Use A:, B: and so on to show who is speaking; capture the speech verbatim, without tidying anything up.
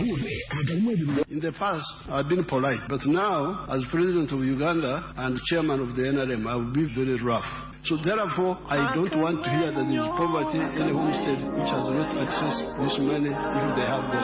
A: In the past, I've been polite, but now, as president of Uganda and chairman of the N R M, I will be very rough. So therefore, I don't want to hear that there is poverty in a homestead which has not accessed this money if they have the